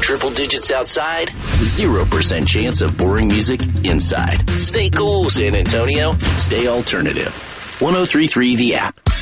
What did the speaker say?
triple digits outside, 0% chance of boring music inside. Stay cool, San Antonio. Stay alternative. 103.3 The App.